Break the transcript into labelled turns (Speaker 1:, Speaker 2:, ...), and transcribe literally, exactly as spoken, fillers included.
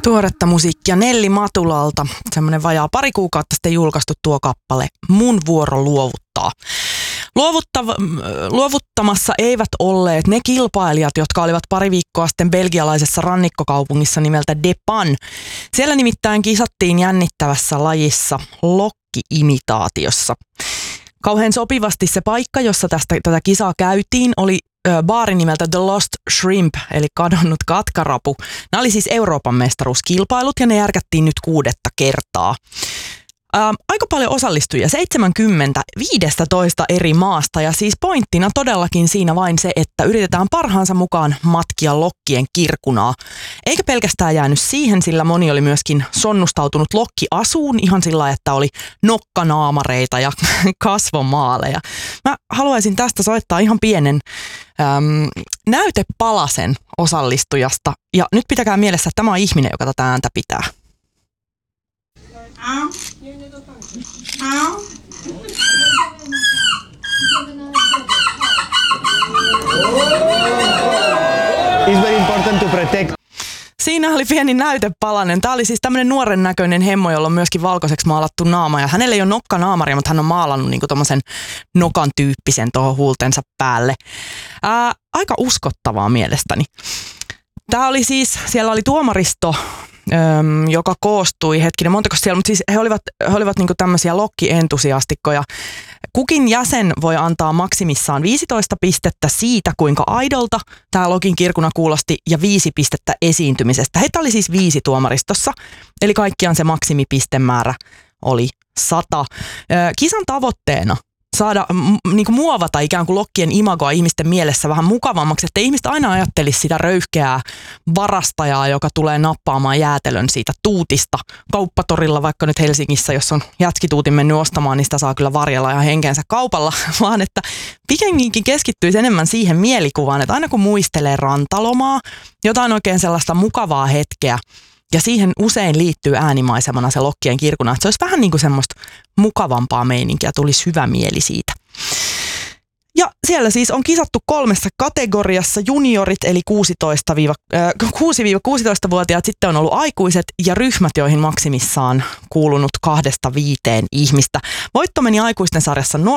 Speaker 1: Tuoretta musiikkia Nelli Matulalta. Semmoinen vajaa pari kuukautta sitten julkaistu tuo kappale Mun vuoro luovuttaa. Luovuttav- luovuttamassa eivät olleet ne kilpailijat, jotka olivat pari viikkoa sitten belgialaisessa rannikkokaupungissa nimeltä Depan. Siellä nimittäin kisattiin jännittävässä lajissa lokki-imitaatiossa. Kauhean sopivasti se paikka, jossa tästä, tätä kisaa käytiin, oli ö, baari nimeltä The Lost Shrimp, eli kadonnut katkarapu. Nämä oli siis Euroopan mestaruuskilpailut ja ne järkättiin nyt kuudetta kertaa. Ö, aika paljon osallistujia, seitsemänkymmentä viisitoista eri maasta, ja siis pointtina todellakin siinä vain se, että yritetään parhaansa mukaan matkia lokkien kirkunaa. Eikä pelkästään jäänyt siihen, sillä moni oli myöskin sonnustautunut lokkiasuun ihan sillä, että oli nokkanaamareita ja kasvomaaleja. Mä haluaisin tästä soittaa ihan pienen äm, näytepalasen osallistujasta, ja nyt pitäkää mielessä, että tämä on ihminen, joka tätä ääntä pitää.
Speaker 2: Au. Au.
Speaker 3: It's very important to protect.
Speaker 1: Siinä oli pieni näytepalanen. Tämä oli siis tämmöinen nuoren näköinen hemmo, jolla on myöskin valkoiseksi maalattu naama. Ja hänellä ei ole nokkanaamaria, mutta hän on maalannut niinku tommosen nokan tyyppisen tuohon huultensa päälle. Ää, aika uskottavaa mielestäni. Tämä oli siis, siellä oli tuomaristo, Öm, joka koostui, hetkinen, montako siellä, mutta siis he olivat, he olivat niinku tämmöisiä lokkientusiastikkoja. Kukin jäsen voi antaa maksimissaan viisitoista pistettä siitä, kuinka aidolta tämä lokin kirkuna kuulosti, ja viisi pistettä esiintymisestä. Heitä oli siis viisi tuomaristossa, eli kaikkiaan se maksimipistemäärä oli sata. Ö, kisan tavoitteena saada m- niinku muovata ikään kuin lokkien imagoa ihmisten mielessä vähän mukavammaksi, että ihmiset aina ajattelisi sitä röyhkeää varastajaa, joka tulee nappaamaan jäätelön siitä tuutista kauppatorilla, vaikka nyt Helsingissä, jos on jätskituutin mennyt ostamaan, niin sitä saa kyllä varjella ihan henkeensä kaupalla, vaan että pikemminkin keskittyisi enemmän siihen mielikuvaan, että aina kun muistelee rantalomaa, jotain oikein sellaista mukavaa hetkeä, ja siihen usein liittyy äänimaisemana se lokkien kirkuna, että se olisi vähän niin kuin semmoista mukavampaa meininkiä, tulisi hyvä mieli siitä. Ja siellä siis on kisattu kolmessa kategoriassa: juniorit eli kuusi kuusitoista-vuotiaat, sitten on ollut aikuiset ja ryhmät, joihin maksimissaan kuulunut kahdesta viiteen ihmistä. Voitto meni aikuisten sarjassa